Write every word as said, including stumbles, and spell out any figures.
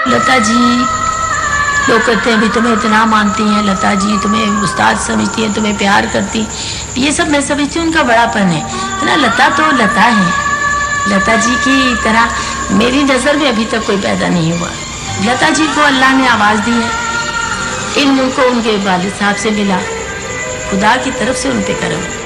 लता जी, लोग कहते हैं भी तुम्हें इतना मानती हैं लता जी, तुम्हें उस्ताद समझती हैं, तुम्हें प्यार करती, ये सब मैं समझती हूँ उनका बड़ापन है ना। लता तो लता है, लता जी की तरह मेरी नज़र में अभी तक कोई पैदा नहीं हुआ। लता जी को अल्लाह ने आवाज़ दी है, इल्म उनको उनके वालिद साहब से मिला, खुदा की तरफ से उन पे करम।